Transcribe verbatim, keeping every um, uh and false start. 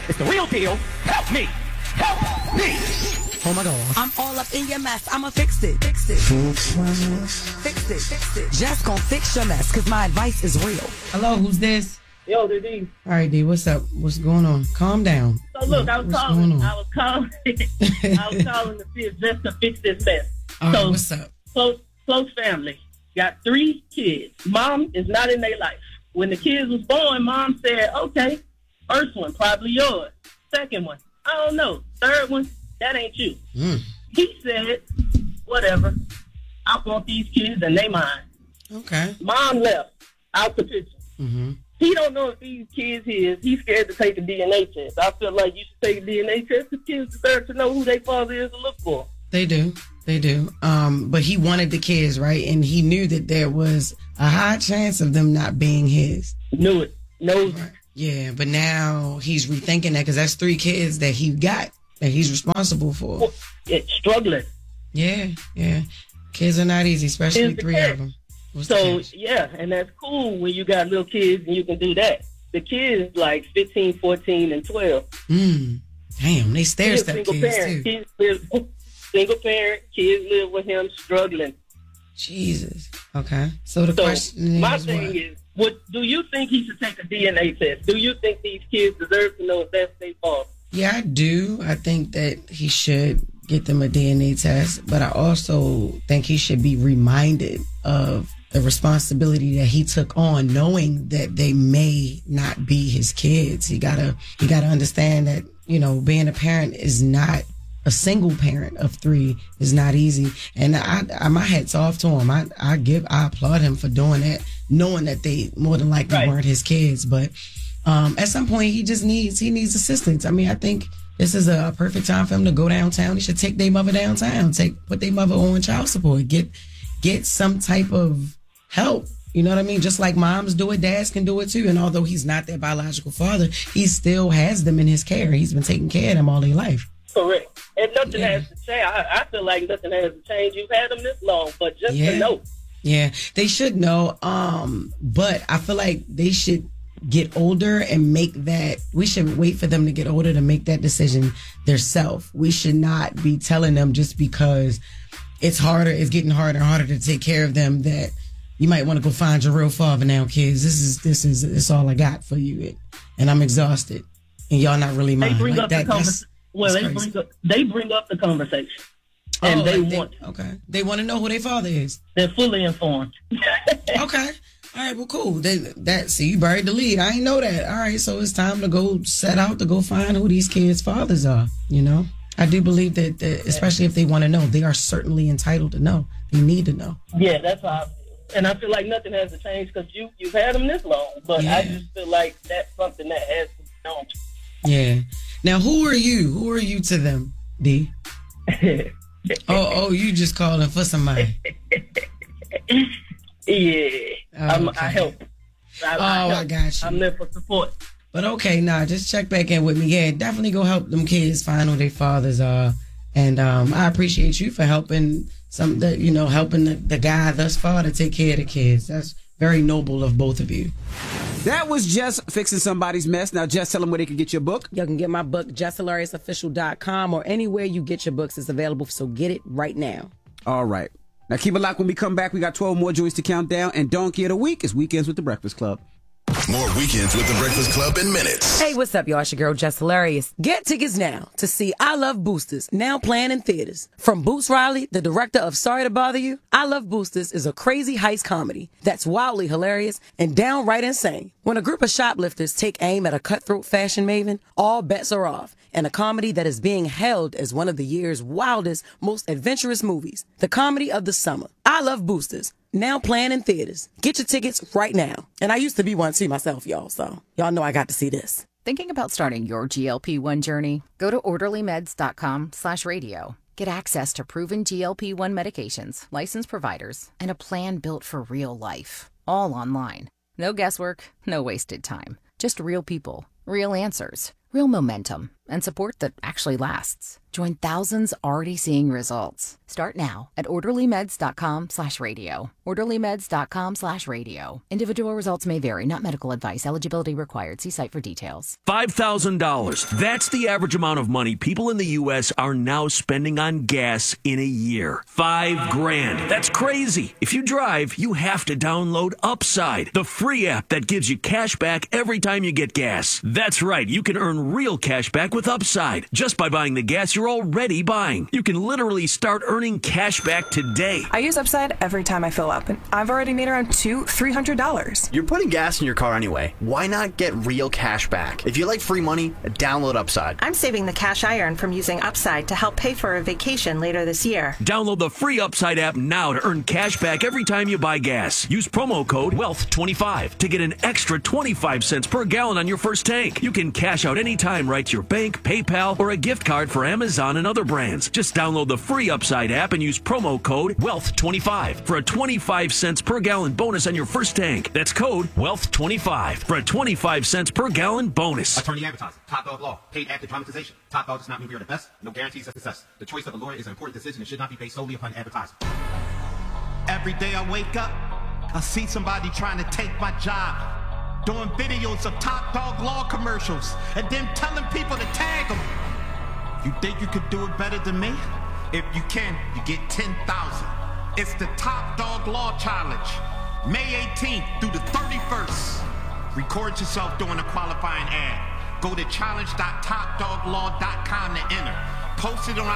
It's the real deal. Help me. Help me. Oh my God. I'm all up in your mess. I'ma fix it. Fix it. Fix it. Fix it. Just gonna fix your mess, cause my advice is real. Hello, who's this? Yo, D. All right, D, what's up? What's going on? Calm down. So look, I was What's calling. I was calling. I was calling to see if just to fix this mess. All so right, what's up? Close, close family. Got three kids. Mom is not in their life. When the kids was born, mom said, "Okay, first one probably yours. Second one, I don't know. Third one, that ain't you." Mm. He said, "Whatever. I want these kids and they mine." Okay. Mom left out the picture. Mm-hmm. He don't know if these kids his. He's scared to take a D N A test. I feel like you should take a D N A test. The kids deserve to know who their father is to look for. They do. They do. Um, but he wanted the kids, right? And he knew that there was a high chance of them not being his. Knew it. Knows Right. Yeah, but now he's rethinking that because that's three kids that he got that he's responsible for. it's struggling. Yeah, yeah. Kids are not easy, especially Here's the three catch. of them. What's So, the catch? yeah, and that's cool when you got little kids and you can do that. The kids like fifteen, fourteen, and twelve. Mm. Damn, they stair He's a step single kids parent. too. Kids live, single parent. Kids live with him struggling. Jesus. Okay. So the So question my is thing what? is, what do you think he should take a D N A test? Do you think these kids deserve to know if that's their fault? Yeah, I do. I think that he should get them a D N A test, but I also think he should be reminded of the responsibility that he took on, knowing that they may not be his kids. He gotta, he gotta understand that, you know, being a parent is not, a single parent of three is not easy. And I, I my hat's off to him. I, I give, I applaud him for doing that, knowing that they more than likely Right. weren't his kids. But um, at some point, he just needs, he needs assistance. I mean, I think this is a perfect time for him to go downtown. He should take their mother downtown, take, put their mother on child support, get, get some type of help. You know what I mean? Just like moms do it, dads can do it too. And although he's not their biological father, he still has them in his care. He's been taking care of them all their life. Correct. And nothing Yeah. has to change. I, I feel like nothing has to change. You've had them this long, but just Yeah. to know. Yeah, they should know. Um, but I feel like they should get older and make that. We should wait for them to get older to make that decision themselves. We should not be telling them just because it's harder, it's getting harder and harder to take care of them that you might want to go find your real father now, kids. This is this is it's all I got for you, and I'm exhausted, and y'all not really They mine. bring Like up that, the that's- conversation. Well, that's they crazy. bring up they bring up the conversation, and Oh, they like want okay. They want to know who their father is. they're fully informed. Okay. All right, well, cool. They, that see, you buried the lead. I ain't know that. All right, so it's time to go set out to go find who these kids' fathers are. You know, I do believe that, that especially if they want to know, they are certainly entitled to know. They need to know. Yeah, that's how I feel. And I feel like nothing has to change because you you've had them this long. But Yeah. I just feel like that's something that has to be known. Yeah. Now, who are you? Who are you to them, D? Oh, oh, you just calling for somebody. Yeah, Oh, I'm, okay. I help. I, Oh, I, help. I got you. I'm there for support. But okay, nah, just check back in with me. Yeah, definitely go help them kids find who their fathers are. And um, I appreciate you for helping some, the, you know, helping the, the guy thus far to take care of the kids. That's very noble of both of you. That was Jess fixing somebody's mess. Now, Jess, tell them where they can get your book. You can get my book, jess hilarious official dot com, or anywhere you get your books is available, so get it right now. All right. Now, keep it locked when we come back. We got twelve more joints to count down, and Donkey of the Week is Weekends with the Breakfast Club. More Weekends with the Breakfast Club in minutes. Hey, what's up, y'all? It's your girl, Jess Hilarious. Get tickets now to see I Love Boosters, now playing in theaters. From Boots Riley, the director of Sorry to Bother You, I Love Boosters is a crazy heist comedy that's wildly hilarious and downright insane. When a group of shoplifters take aim at a cutthroat fashion maven, all bets are off, and a comedy that is being hailed as one of the year's wildest, most adventurous movies. The comedy of the summer. I Love Boosters. Now playing in theaters. Get your tickets right now. And I used to be one too myself, y'all, so y'all know I got to see this. Thinking about starting your G L P one journey? Go to orderly meds dot com slash radio. Get access to proven G L P one medications, licensed providers, and a plan built for real life. All online. No guesswork, no wasted time. Just real people, Real answers, real momentum, and support that actually lasts. Join thousands already seeing results. Start now at orderlymeds.com slash radio. orderlymeds.com slash radio. Individual results may vary, not medical advice. Eligibility required. See site for details. five thousand dollars. That's the average amount of money people in the U S are now spending on gas in a year. Five grand. That's crazy. If you drive, you have to download Upside, the free app that gives you cash back every time you get gas. That's right. You can earn real cash back with Upside just by buying the gas you're already buying. You can literally start earning cash back today. I use Upside every time I fill up, and I've already made around two, three hundred dollars. You're putting gas in your car anyway. Why not get real cash back? If you like free money, download Upside. I'm saving the cash I earn from using Upside to help pay for a vacation later this year. Download the free Upside app now to earn cash back every time you buy gas. Use promo code wealth twenty-five to get an extra twenty-five cents per gallon on your first tank. You can cash out anytime right to your bank, PayPal, or a gift card for Amazon and other brands. Just download the free Upside app and use promo code wealth twenty-five for a twenty-five cents per gallon bonus on your first tank. That's code wealth twenty-five for a twenty-five cents per gallon bonus. Attorney advertising. Top Dog Law. Paid actor dramatization. Top Dog does not mean we are the best. No guarantees of success. The choice of a lawyer is an important decision and should not be based solely upon advertising. Every day I wake up, I see somebody trying to take my job. Doing videos of Top Dog Law commercials and then telling people to tag them. You think you could do it better than me? If you can, you get ten thousand. It's the Top Dog Law Challenge. May eighteenth through the thirty-first. Record yourself doing a qualifying ad. Go to challenge dot top dog law dot com to enter. Post it on